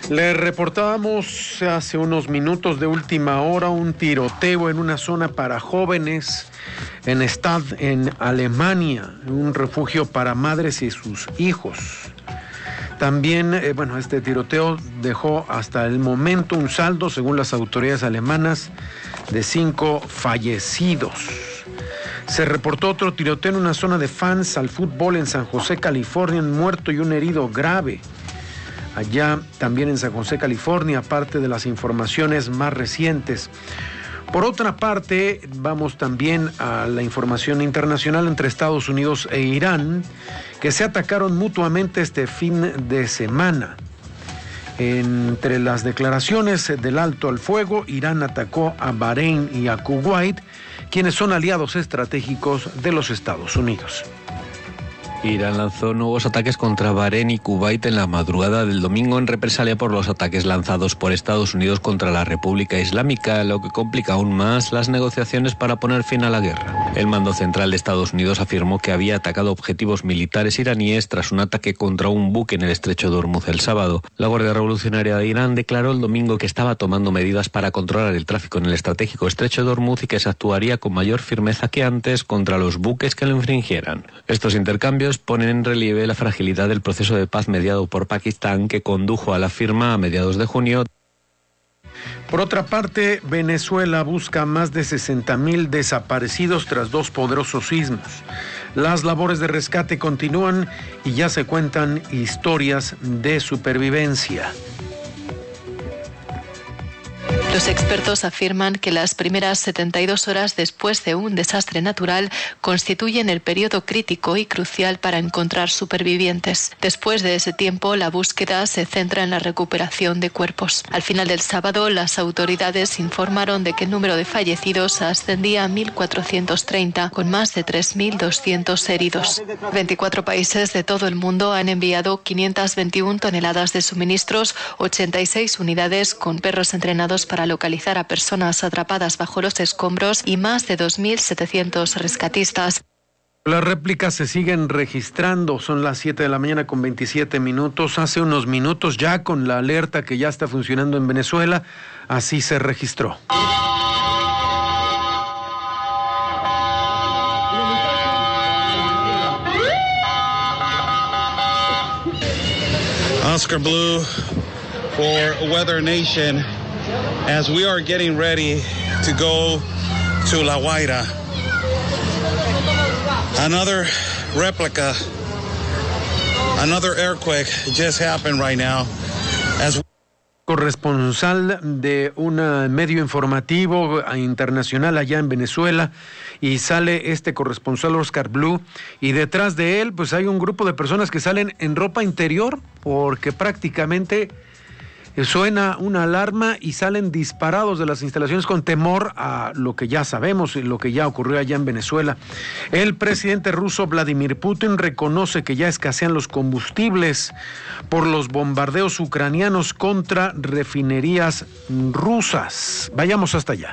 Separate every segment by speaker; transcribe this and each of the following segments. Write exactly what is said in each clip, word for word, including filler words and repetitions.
Speaker 1: Le reportábamos hace unos minutos de última hora un tiroteo en una zona para jóvenes en Stad, en Alemania, un refugio para madres y sus hijos. También, eh, bueno, este tiroteo dejó hasta el momento un saldo, según las autoridades alemanas, de cinco fallecidos. Se reportó otro tiroteo en una zona de fans al fútbol en San José, California, un muerto y un herido grave. Allá también en San José, California, aparte de las informaciones más recientes. Por otra parte, vamos también a la información internacional entre Estados Unidos e Irán, que se atacaron mutuamente este fin de semana. Entre las declaraciones del alto al fuego, Irán atacó a Bahrein y a Kuwait, quienes son aliados estratégicos de los Estados Unidos.
Speaker 2: Irán lanzó nuevos ataques contra Bahrein y Kuwait en la madrugada del domingo en represalia por los ataques lanzados por Estados Unidos contra la República Islámica, lo que complica aún más las negociaciones para poner fin a la guerra. El mando central de Estados Unidos afirmó que había atacado objetivos militares iraníes tras un ataque contra un buque en el estrecho de Hormuz el sábado. La Guardia Revolucionaria de Irán declaró el domingo que estaba tomando medidas para controlar el tráfico en el estratégico estrecho de Hormuz y que se actuaría con mayor firmeza que antes contra los buques que lo infringieran. Estos intercambios ponen en relieve la fragilidad del proceso de paz mediado por Pakistán que condujo a la firma a mediados de junio.
Speaker 1: Por otra parte, Venezuela busca más de sesenta mil desaparecidos tras dos poderosos sismos. Las labores de rescate continúan y ya se cuentan historias de supervivencia.
Speaker 3: Los expertos afirman que las primeras setenta y dos horas después de un desastre natural constituyen el periodo crítico y crucial para encontrar supervivientes. Después de ese tiempo, la búsqueda se centra en la recuperación de cuerpos. Al final del sábado, las autoridades informaron de que el número de fallecidos ascendía a mil cuatrocientos treinta, con más de tres mil doscientos heridos. veinticuatro países de todo el mundo han enviado quinientas veintiuna toneladas de suministros, ochenta y seis unidades con perros entrenados para localizar a personas atrapadas bajo los escombros y más de dos mil setecientos rescatistas.
Speaker 1: Las réplicas se siguen registrando, son las siete de la mañana con veintisiete minutos. Hace unos minutos ya con la alerta que ya está funcionando en Venezuela, así se registró.
Speaker 4: Oscar Blue for Weather Nation. As we are getting ready to go to La Guaira, another replica, another earthquake just happened right now. As
Speaker 1: Corresponsal de un medio informativo internacional allá en Venezuela, y sale este corresponsal Oscar Blue, y detrás de él pues hay un grupo de personas que salen en ropa interior porque prácticamente suena una alarma y salen disparados de las instalaciones con temor a lo que ya sabemos y lo que ya ocurrió allá en Venezuela. El presidente ruso Vladimir Putin reconoce que ya escasean los combustibles por los bombardeos ucranianos contra refinerías rusas. Vayamos hasta allá.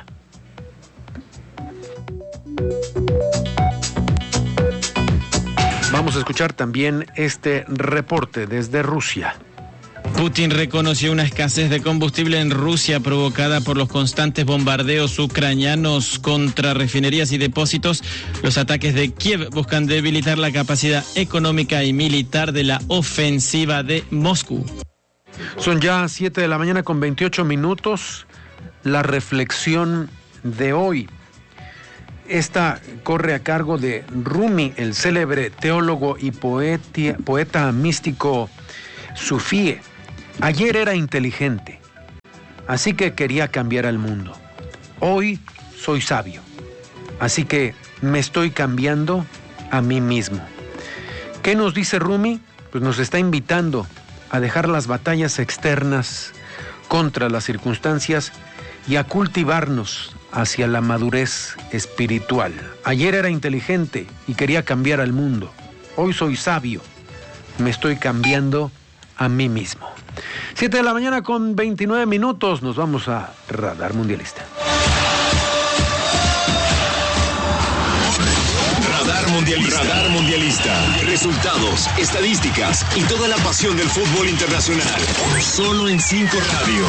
Speaker 1: Vamos a escuchar también este reporte desde Rusia.
Speaker 5: Putin reconoció una escasez de combustible en Rusia provocada por los constantes bombardeos ucranianos contra refinerías y depósitos. Los ataques de Kiev buscan debilitar la capacidad económica y militar de la ofensiva de Moscú.
Speaker 1: Son ya siete de la mañana con veintiocho minutos. La reflexión de hoy. Esta corre a cargo de Rumi, el célebre teólogo y poeta, poeta místico sufí. Ayer era inteligente, así que quería cambiar al mundo. Hoy soy sabio, así que me estoy cambiando a mí mismo. ¿Qué nos dice Rumi? Pues nos está invitando a dejar las batallas externas contra las circunstancias y a cultivarnos hacia la madurez espiritual. Ayer era inteligente y quería cambiar al mundo. Hoy soy sabio, me estoy cambiando a mí mismo. siete de la mañana con veintinueve minutos, nos vamos a Radar Mundialista.
Speaker 6: Radar Mundialista. Mundialista. Radar Mundialista. Resultados, estadísticas y toda la pasión del fútbol internacional. Solo en cinco Radio.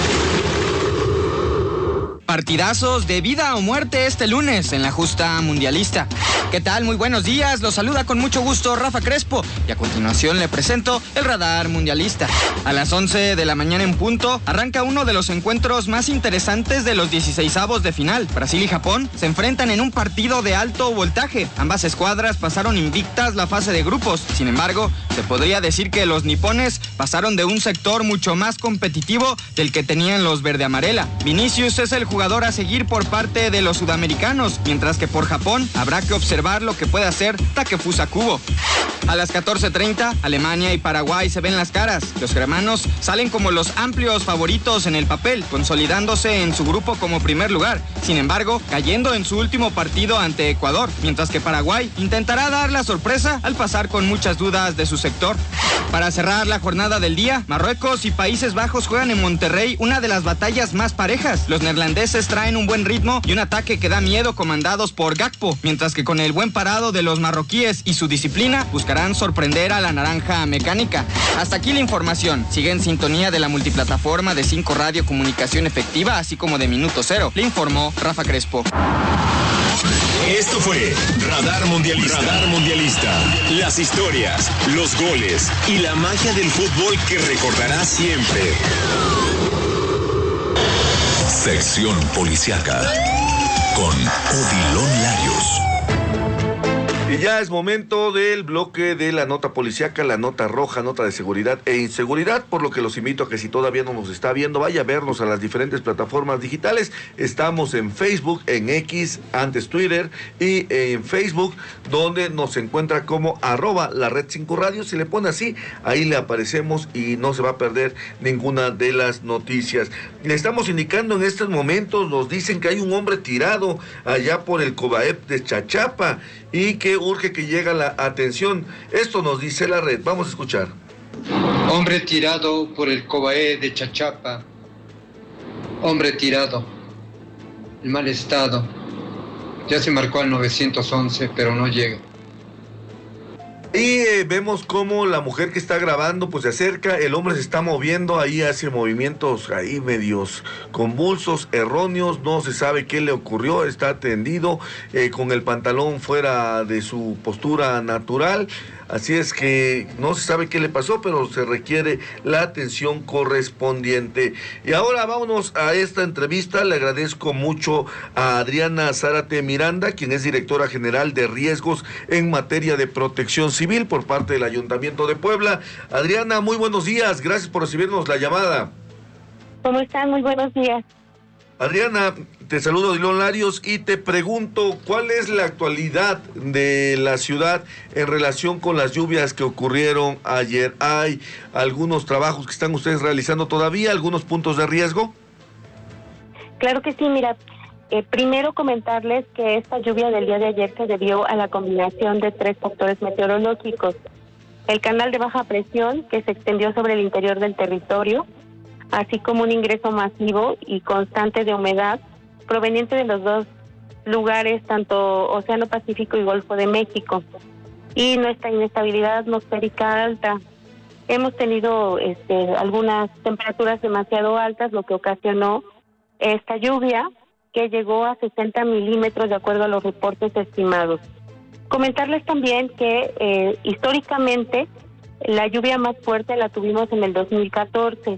Speaker 7: Partidazos de vida o muerte este lunes en la justa mundialista. ¿Qué tal? Muy buenos días. Los saluda con mucho gusto Rafa Crespo y a continuación le presento el radar mundialista. A las once de la mañana en punto arranca uno de los encuentros más interesantes de los dieciseisavos de final. Brasil y Japón se enfrentan en un partido de alto voltaje. Ambas escuadras pasaron invictas la fase de grupos. Sin embargo, se podría decir que los nipones pasaron de un sector mucho más competitivo del que tenían los verde amarela. Vinicius es el jugador jugador a seguir por parte de los sudamericanos, mientras que por Japón habrá que observar lo que puede hacer Takefusa Kubo. A las catorce treinta, Alemania y Paraguay se ven las caras. Los germanos salen como los amplios favoritos en el papel, consolidándose en su grupo como primer lugar. Sin embargo, cayendo en su último partido ante Ecuador, mientras que Paraguay intentará dar la sorpresa al pasar con muchas dudas de su sector. Para cerrar la jornada del día, Marruecos y Países Bajos juegan en Monterrey una de las batallas más parejas. Los neerlandeses traen un buen ritmo y un ataque que da miedo comandados por Gakpo, mientras que con el buen parado de los marroquíes y su disciplina buscarán sorprender a la naranja mecánica. Hasta aquí la información. Sigue en sintonía de la multiplataforma de cinco Radio Comunicación Efectiva, así como de Minuto Cero. Le informó Rafa Crespo.
Speaker 6: Esto fue Radar Mundialista. Radar Mundialista. Las historias, los goles y la magia del fútbol que recordarás siempre. Sección Policiaca con Odilon Larios.
Speaker 8: Y ya es momento del bloque de la nota policiaca, la nota roja, nota de seguridad e inseguridad, por lo que los invito a que si todavía no nos está viendo, vaya a vernos a las diferentes plataformas digitales. Estamos en Facebook, en X, antes Twitter, y en Facebook, donde nos encuentra como arroba la red cinco radio. Si le pone así, ahí le aparecemos y no se va a perder ninguna de las noticias. Le estamos indicando en estos momentos, nos dicen que hay un hombre tirado allá por el Cobaep de Chachapa y que urge que llegue la atención. Esto nos dice la red. Vamos a escuchar.
Speaker 9: Hombre tirado por el Cobaé de Chachapa. Hombre tirado. En mal estado. Ya se marcó al nueve once, pero no llega.
Speaker 8: Y eh, vemos cómo la mujer que está grabando pues se acerca, el hombre se está moviendo, ahí hace movimientos ahí medios convulsos, erróneos, no se sabe qué le ocurrió, está tendido eh, con el pantalón fuera de su postura natural. Así es que no se sabe qué le pasó, pero se requiere la atención correspondiente. Y ahora vámonos a esta entrevista. Le agradezco mucho a Adriana Zárate Miranda, quien es directora general de riesgos en materia de protección civil por parte del Ayuntamiento de Puebla. Adriana, muy buenos días. Gracias por recibirnos la llamada.
Speaker 10: ¿Cómo están? Muy buenos días.
Speaker 8: Adriana, te saludo Odilon Larios y te pregunto, ¿cuál es la actualidad de la ciudad en relación con las lluvias que ocurrieron ayer? ¿Hay algunos trabajos que están ustedes realizando todavía, algunos puntos de riesgo?
Speaker 10: Claro que sí, mira, eh, primero comentarles que esta lluvia del día de ayer se debió a la combinación de tres factores meteorológicos. El canal de baja presión que se extendió sobre el interior del territorio, así como un ingreso masivo y constante de humedad proveniente de los dos lugares, tanto Océano Pacífico y Golfo de México, y nuestra inestabilidad atmosférica alta. Hemos tenido este, algunas temperaturas demasiado altas, lo que ocasionó esta lluvia, que llegó a sesenta milímetros de acuerdo a los reportes estimados. Comentarles también que eh, históricamente la lluvia más fuerte la tuvimos en el dos mil catorce,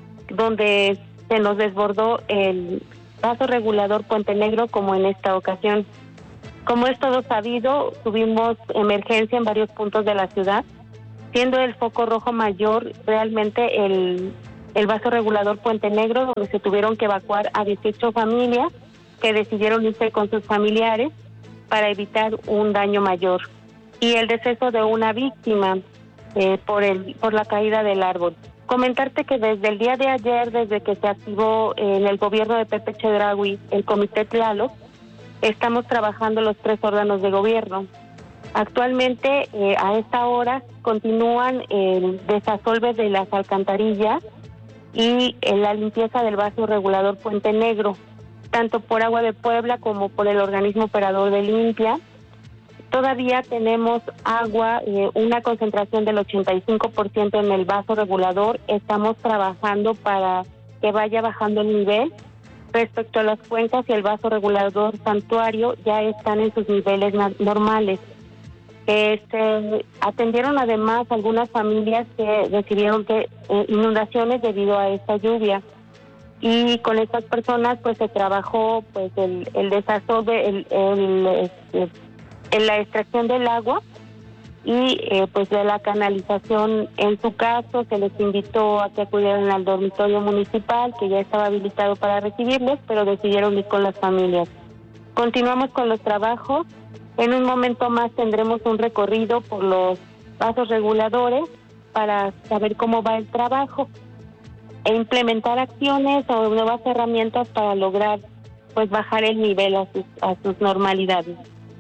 Speaker 10: donde se nos desbordó el vaso regulador Puente Negro como en esta ocasión. Como es todo sabido, tuvimos emergencia en varios puntos de la ciudad, siendo el foco rojo mayor realmente el, el vaso regulador Puente Negro, donde se tuvieron que evacuar a dieciocho familias que decidieron irse con sus familiares para evitar un daño mayor. Y el deceso de una víctima eh, por, el, por la caída del árbol. Comentarte que desde el día de ayer, desde que se activó en el gobierno de Pepe Chedraui el Comité Tlaloc, estamos trabajando los tres órganos de gobierno. Actualmente, eh, a esta hora, continúan el desasolve de las alcantarillas y eh, la limpieza del vaso regulador Puente Negro, tanto por Agua de Puebla como por el organismo operador de Limpia. Todavía tenemos agua, eh, una concentración del ochenta y cinco por ciento en el vaso regulador. Estamos trabajando para que vaya bajando el nivel. Respecto a las cuencas y el vaso regulador santuario, ya están en sus niveles normales. Este, atendieron además algunas familias que recibieron que, eh, inundaciones debido a esta lluvia. Y con estas personas pues se trabajó pues el, el desastre, el, el, el, en la extracción del agua y eh, pues de la canalización. En su caso se les invitó a que acudieran al dormitorio municipal, que ya estaba habilitado para recibirles, pero decidieron ir con las familias. Continuamos con los trabajos. En un momento más tendremos un recorrido por los vasos reguladores para saber cómo va el trabajo e implementar acciones o nuevas herramientas para lograr pues bajar el nivel a sus, a sus normalidades.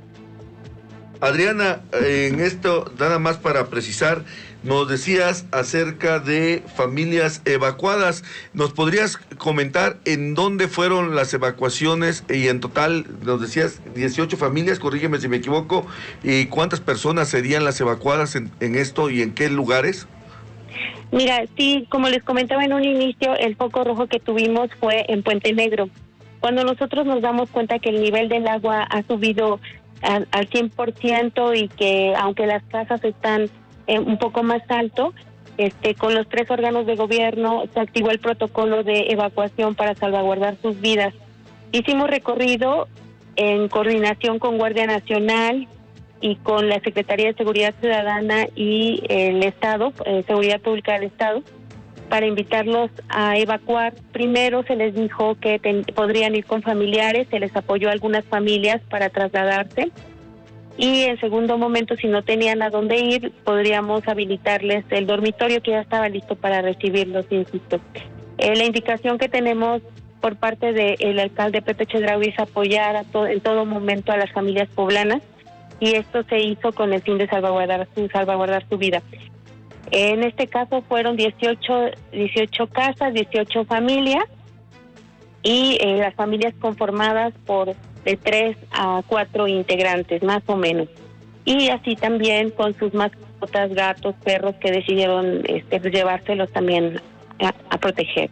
Speaker 8: Adriana, en esto, nada más para precisar, nos decías acerca de familias evacuadas. ¿Nos podrías comentar en dónde fueron las evacuaciones? Y en total, nos decías dieciocho familias, corrígeme si me equivoco, ¿y cuántas personas serían las evacuadas en, en esto y en qué lugares?
Speaker 10: Mira, sí, como les comentaba en un inicio, el foco rojo que tuvimos fue en Puente Negro. Cuando nosotros nos damos cuenta que el nivel del agua ha subido al, al cien por ciento y que aunque las casas están eh, un poco más alto, este, con los tres órganos de gobierno se activó el protocolo de evacuación para salvaguardar sus vidas. Hicimos recorrido en coordinación con Guardia Nacional y con la Secretaría de Seguridad Ciudadana y el Estado, eh, Seguridad Pública del Estado, para invitarlos a evacuar. Primero se les dijo que ten, podrían ir con familiares, se les apoyó a algunas familias para trasladarse, y en segundo momento, si no tenían a dónde ir, podríamos habilitarles el dormitorio que ya estaba listo para recibirlos, insisto. Eh, la indicación que tenemos por parte del alcalde Pepe Chedraui es apoyar a to- en todo momento a las familias poblanas, y esto se hizo con el fin de salvaguardar su, salvaguardar su vida. En este caso fueron dieciocho, dieciocho casas, dieciocho familias, y eh, las familias conformadas por de tres a cuatro integrantes, más o menos. Y así también con sus mascotas, gatos, perros, que decidieron este, llevárselos también a, a proteger.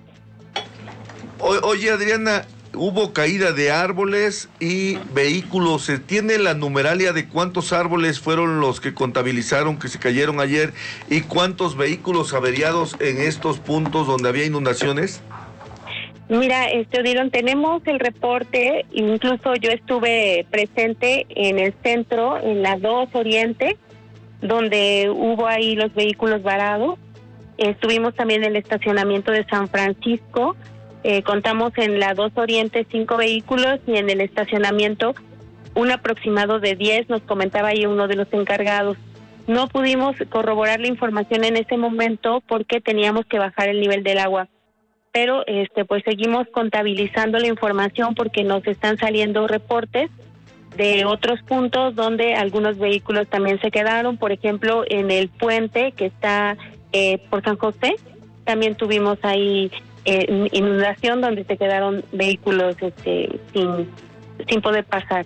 Speaker 8: O, oye, Adriana, hubo caída de árboles y vehículos. ¿Se tiene la numeralia de cuántos árboles fueron los que contabilizaron que se cayeron ayer y cuántos vehículos averiados en estos puntos donde había inundaciones?
Speaker 10: Mira, este, Odilon, tenemos el reporte, incluso yo estuve presente en el centro, en la dos Oriente, donde hubo ahí los vehículos varados. Estuvimos también en el estacionamiento de San Francisco. Eh, contamos en la dos Oriente cinco vehículos y en el estacionamiento un aproximado de diez, nos comentaba ahí uno de los encargados. No pudimos corroborar la información en ese momento porque teníamos que bajar el nivel del agua, pero este pues seguimos contabilizando la información porque nos están saliendo reportes de otros puntos donde algunos vehículos también se quedaron. Por ejemplo, en el puente que está eh, por San José, también tuvimos ahí Eh, inundación donde se quedaron vehículos este, sin, sin poder pasar.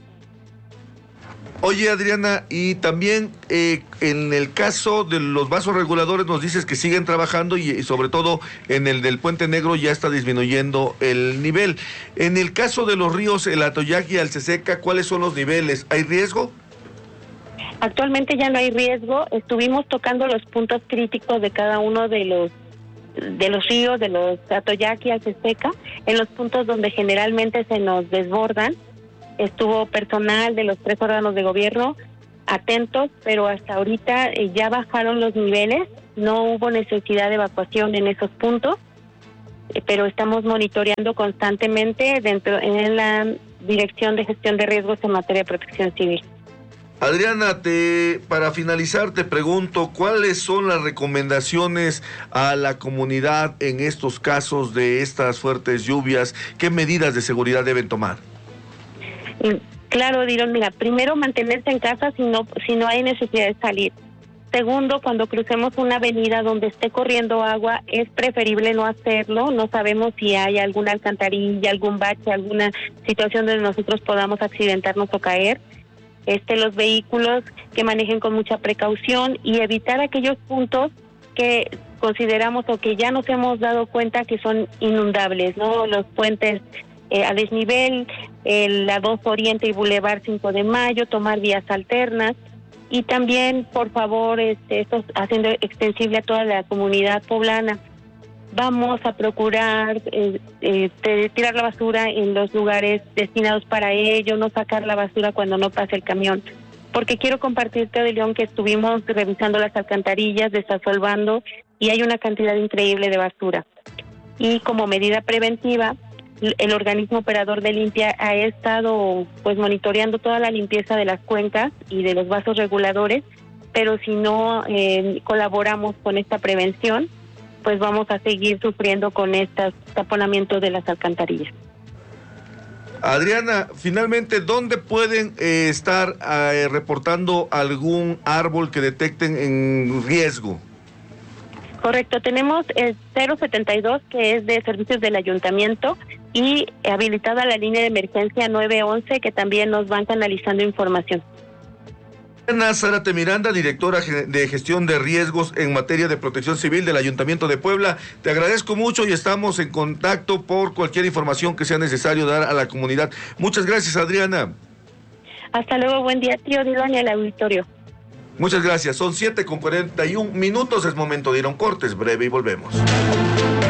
Speaker 8: Oye, Adriana, y también eh, en el caso de los vasos reguladores nos dices que siguen trabajando y, y sobre todo en el del Puente Negro ya está disminuyendo el nivel. En el caso de los ríos, el Atoyac y Alceseca, ¿cuáles son los niveles? ¿Hay riesgo?
Speaker 10: Actualmente ya no hay riesgo. Estuvimos tocando los puntos críticos de cada uno de los de los ríos, de los Atoyac y Alceseca, en los puntos donde generalmente se nos desbordan. Estuvo personal de los tres órganos de gobierno atentos, pero hasta ahorita eh, ya bajaron los niveles, no hubo necesidad de evacuación en esos puntos, eh, pero estamos monitoreando constantemente dentro en la Dirección de Gestión de Riesgos en materia de protección civil.
Speaker 8: Adriana, te, para finalizar te pregunto, ¿cuáles son las recomendaciones a la comunidad en estos casos de estas fuertes lluvias? ¿Qué medidas de seguridad deben tomar?
Speaker 10: Claro, Diron, mira, primero mantenerse en casa si no, si no hay necesidad de salir. Segundo, cuando crucemos una avenida donde esté corriendo agua, es preferible no hacerlo. No sabemos si hay alguna alcantarilla, algún bache, alguna situación donde nosotros podamos accidentarnos o caer. este, los vehículos, que manejen con mucha precaución y evitar aquellos puntos que consideramos o que ya nos hemos dado cuenta que son inundables, ¿no? Los puentes eh, a desnivel, el, la dos Oriente y Boulevard cinco de Mayo, tomar vías alternas y también, por favor, este, esto haciendo extensible a toda la comunidad poblana. Vamos a procurar eh, eh, tirar la basura en los lugares destinados para ello, no sacar la basura cuando no pase el camión. Porque quiero compartirte, de León, que estuvimos revisando las alcantarillas, desasolvando, y hay una cantidad increíble de basura. Y como medida preventiva, el organismo operador de limpia ha estado pues monitoreando toda la limpieza de las cuencas y de los vasos reguladores, pero si no eh, colaboramos con esta prevención, pues vamos a seguir sufriendo con estos taponamientos de las alcantarillas.
Speaker 8: Adriana, finalmente, ¿dónde pueden eh, estar eh, reportando algún árbol que detecten en riesgo?
Speaker 10: Correcto, tenemos el cero setenta y dos, que es de servicios del ayuntamiento, y habilitada la línea de emergencia nueve once, que también nos van canalizando información.
Speaker 8: Ana Zárate Miranda, directora de gestión de riesgos en materia de protección civil del Ayuntamiento de Puebla, te agradezco mucho y estamos en contacto por cualquier información que sea necesario dar a la comunidad. Muchas gracias, Adriana.
Speaker 10: Hasta luego, buen día, tío Dylan, y al auditorio.
Speaker 8: Muchas gracias, son siete con cuarenta y un minutos, es momento de ir a un corte, es breve y volvemos.